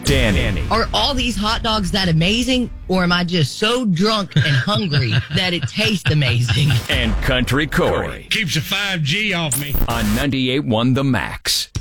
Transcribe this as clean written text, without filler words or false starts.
Danny. Are all these hot dogs that amazing, or am I just so drunk and hungry that it tastes amazing? And Country Corey. Keeps the 5G off me. On 98.1 The Max.